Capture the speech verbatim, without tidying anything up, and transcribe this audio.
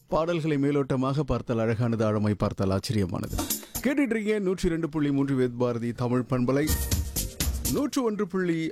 பாடல்களை மேலோட்டமாக பார்த்தால் அழகானது, ஆழமாய் பார்த்தால் ஆச்சரியமானது. கேட்டுட்டு இருக்கீங்க நூற்றி ரெண்டு புள்ளி மூன்று வேத் பாரதி தமிழ் பண்பலை, நூற்று ஒன்று புள்ளி